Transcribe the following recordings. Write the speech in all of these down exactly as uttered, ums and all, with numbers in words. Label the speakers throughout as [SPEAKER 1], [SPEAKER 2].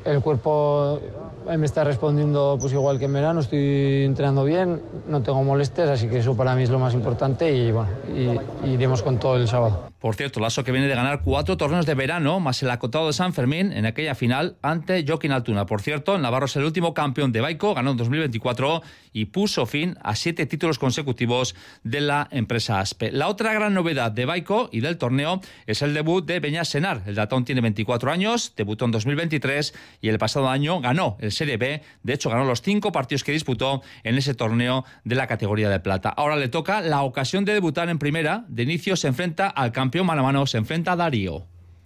[SPEAKER 1] el cuerpo me está respondiendo pues igual que en verano, estoy entrenando bien, no tengo molestias, así que eso para mí es lo más importante y bueno, y, y iremos con todo el sábado.
[SPEAKER 2] Por cierto, Lasso que viene de ganar cuatro torneos de verano, más el acotado de San Fermín en aquella final ante Joaquín Altuna. Por cierto, Navarro es el último campeón de Baico, ganó en dos mil veinticuatro y puso fin a siete títulos consecutivos de la empresa Aspe. La otra gran novedad de Baico y del torneo es el debut de Beñat Senar. El datón tiene veinticuatro años, debutó en dos mil veintitrés y el pasado año ganó el Serie B. De hecho, ganó los cinco partidos que disputó en ese torneo de la categoría de plata. Ahora le toca la ocasión de debutar en primera. De inicio se enfrenta al campeón mano a mano, se enfrenta a Darío.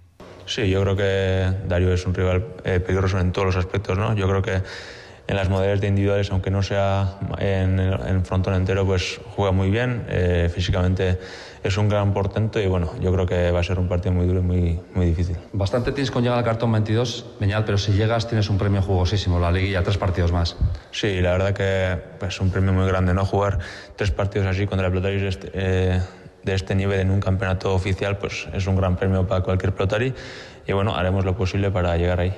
[SPEAKER 3] Sí, yo creo que Darío es un rival eh, peligroso en todos los aspectos, ¿no? Yo creo que en las modalidades de individuales, aunque no sea en el en frontón entero, pues juega muy bien, eh, físicamente es un gran portento y bueno, yo creo que va a ser un partido muy duro y muy, muy difícil.
[SPEAKER 4] Bastante tienes con llegar al cartón veintidós, Beñat, pero si llegas tienes un premio jugosísimo, la liguilla, tres partidos más.
[SPEAKER 3] Sí, la verdad que es pues, un premio muy grande, ¿no? Jugar tres partidos así contra el Pelotari este, eh, de este nivel en un campeonato oficial, pues es un gran premio para cualquier pelotari y bueno, haremos lo posible para llegar ahí.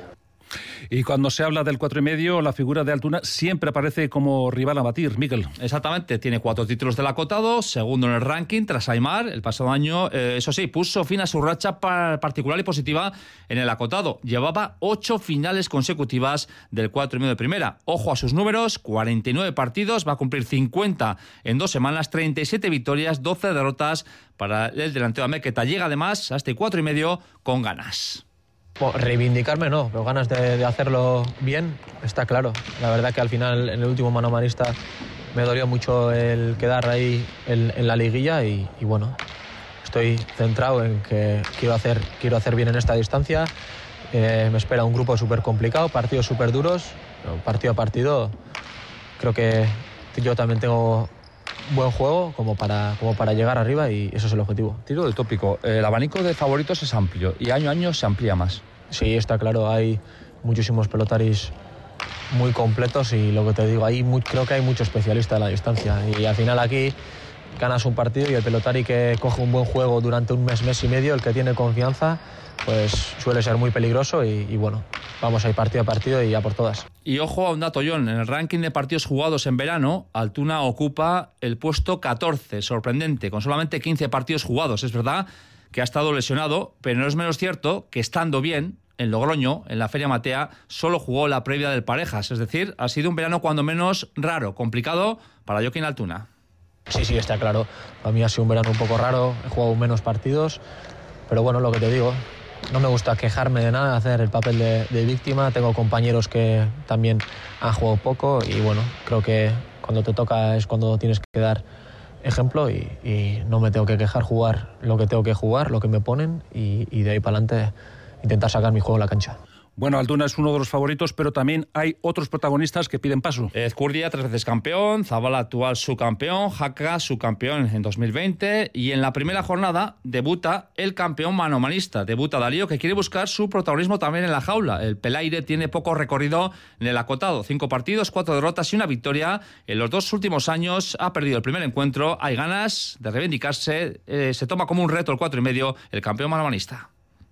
[SPEAKER 5] Y cuando se habla del cuatro y medio, la figura de Altuna siempre aparece como rival a batir, Miguel.
[SPEAKER 2] Exactamente, tiene cuatro títulos del acotado, segundo en el ranking tras Aimar. El pasado año, eh, eso sí, puso fin a su racha particular y positiva en el acotado. Llevaba ocho finales consecutivas del cuatro y medio de primera. Ojo a sus números, cuarenta y nueve partidos, va a cumplir cincuenta en dos semanas, treinta y siete victorias, doce derrotas para el delantero Amequeta. Llega además a este cuatro y medio con ganas.
[SPEAKER 6] Bueno, reivindicarme no, pero ganas de, de hacerlo bien, está claro. La verdad que al final, en el último mano a manista, me dolió mucho el quedar ahí en, en la liguilla y, y bueno, estoy centrado en que quiero hacer, quiero hacer bien en esta distancia. Eh, me espera un grupo súper complicado, partidos súper duros, partido a partido. Creo que yo también tengo buen juego como para, como para llegar arriba y eso es el objetivo.
[SPEAKER 4] Tiro del tópico, el abanico de favoritos es amplio y año a año se amplía más.
[SPEAKER 6] Sí, está claro, hay muchísimos pelotaris muy completos y lo que te digo, hay muy, creo que hay mucho especialista en la distancia y al final aquí ganas un partido y el pelotari que coge un buen juego durante un mes, mes y medio, el que tiene confianza, pues suele ser muy peligroso y, y bueno, vamos a ir partido a partido y ya por todas.
[SPEAKER 2] Y ojo a un dato, John, en el ranking de partidos jugados en verano, Altuna ocupa el puesto catorce, sorprendente, con solamente quince partidos jugados. Es verdad que ha estado lesionado, pero no es menos cierto que estando bien, en Logroño, en la Feria Matea, solo jugó la previa del Parejas. Es decir, ha sido un verano cuando menos raro, complicado para Joaquín Altuna.
[SPEAKER 6] Sí, sí, está claro. Para mí ha sido un verano un poco raro, he jugado menos partidos, pero bueno, lo que te digo, no me gusta quejarme de nada, hacer el papel de, de víctima. Tengo compañeros que también han jugado poco y bueno, creo que cuando te toca es cuando tienes que dar ejemplo y, y no me tengo que quejar, jugar lo que tengo que jugar, lo que me ponen y, y de ahí para adelante intentar sacar mi juego en la cancha.
[SPEAKER 5] Bueno, Altuna es uno de los favoritos, pero también hay otros protagonistas que piden paso.
[SPEAKER 2] Ezcurdia, tres veces campeón, Zabala, actual subcampeón, Jaca, subcampeón en dos mil veinte, y en la primera jornada debuta el campeón manomanista, debuta Darío, que quiere buscar su protagonismo también en la jaula. El Pelaire tiene poco recorrido en el acotado, cinco partidos, cuatro derrotas y una victoria. En los dos últimos años ha perdido el primer encuentro, hay ganas de reivindicarse, eh, se toma como un reto el cuatro y medio, el campeón manomanista.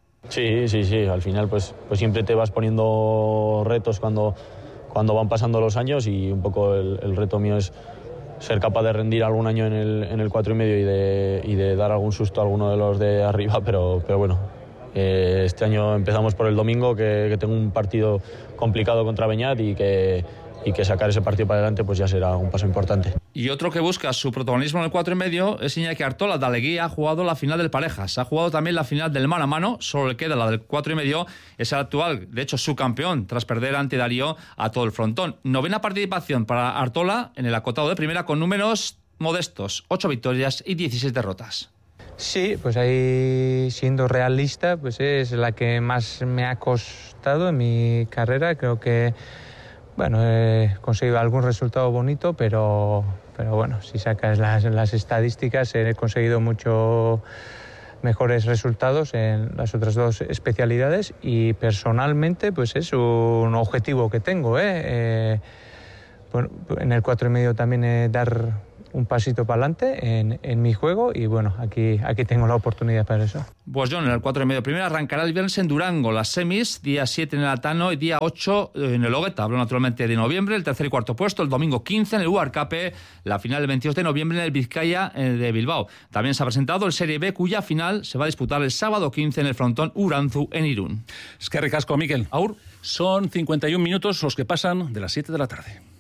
[SPEAKER 7] Sí, sí, sí, al final pues, pues siempre te vas poniendo retos cuando, cuando van pasando los años y un poco el, el reto mío es ser capaz de rendir algún año en el, en el cuatro y medio y de, y de dar algún susto a alguno de los de arriba, pero, pero bueno, eh, este año empezamos por el domingo, que, que tengo un partido complicado contra Beñat y que, y que sacar ese partido para adelante pues ya será un paso importante.
[SPEAKER 2] Y otro que busca su protagonismo en el cuatro y medio es Iñaki Artola. Dalegui ha jugado la final del Parejas, ha jugado también la final del mano a mano, solo le queda la del cuatro y medio, es el actual, de hecho subcampeón, tras perder ante Darío a todo el frontón. Novena participación para Artola en el acotado de primera con números modestos, ocho victorias y dieciséis derrotas.
[SPEAKER 8] Sí, pues ahí siendo realista, pues es la que más me ha costado en mi carrera. Creo que bueno, he conseguido algún resultado bonito, pero, pero bueno, si sacas las, las estadísticas, he conseguido mucho mejores resultados en las otras dos especialidades y personalmente pues es un objetivo que tengo, ¿eh? Eh, bueno, en el cuatro y medio también eh, dar un pasito para adelante en, en mi juego y bueno, aquí, aquí tengo la oportunidad para eso.
[SPEAKER 2] Pues John, en el cuatro y medio primera arrancará el viernes en Durango, las semis, día siete en el Altano y día ocho en el Ogueta. Hablo naturalmente de noviembre, el tercer y cuarto puesto, el domingo quince en el U A R C A P, la final el veintidós de noviembre en el Vizcaya de Bilbao. También se ha presentado el Serie B, cuya final se va a disputar el sábado quince en el frontón Uranzu en Irún.
[SPEAKER 5] Es que recasco, Miquel.
[SPEAKER 2] Aur.
[SPEAKER 5] Son cincuenta y un minutos los que pasan de las siete de la tarde.